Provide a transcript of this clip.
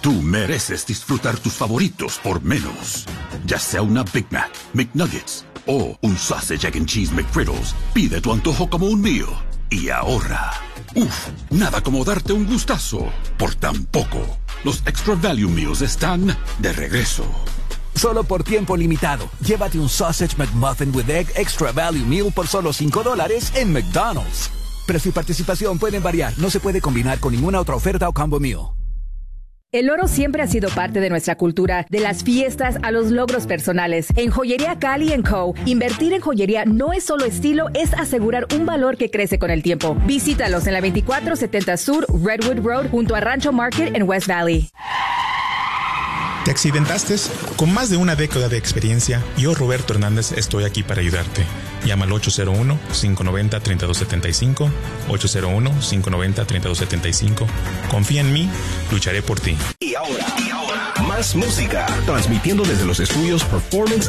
Tú mereces disfrutar tus favoritos por menos. Ya sea una Big Mac, McNuggets o un Sausage, Egg and Cheese McGriddles, pide tu antojo como un meal y ahorra. Nada como darte un gustazo por tan poco. Los Extra Value Meals están de regreso. Solo por tiempo limitado. Llévate un Sausage McMuffin with Egg Extra Value Meal por solo $5 en McDonald's. Precio y participación pueden variar. No se puede combinar con ninguna otra oferta o combo meal. El oro siempre ha sido parte de nuestra cultura, de las fiestas a los logros personales. En Joyería Cali & Co., invertir en joyería no es solo estilo, es asegurar un valor que crece con el tiempo. Visítalos en la 2470 Sur Redwood Road junto a Rancho Market en West Valley. ¿Te accidentaste? Con más de una década de experiencia, yo, Roberto Hernández, estoy aquí para ayudarte. Llama al 801-590-3275, 801-590-3275. Confía en mí, lucharé por ti. Y ahora, más música, transmitiendo desde los estudios Performance